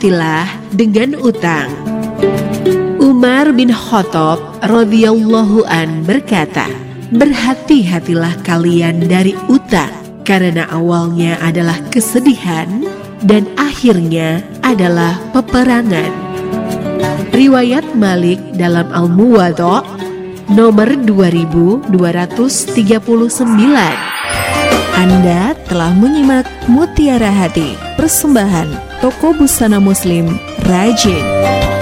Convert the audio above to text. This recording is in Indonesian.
berhati-hatilah dengan utang. Umar bin Khattab radhiyallahu an berkata, berhati-hatilah kalian dari utang, karena awalnya adalah kesedihan dan akhirnya adalah peperangan. Riwayat Malik dalam Al-Muwadda nomor 2239. Anda telah menyimak Mutiara Hati, persembahan Toko Busana Muslim Rajin.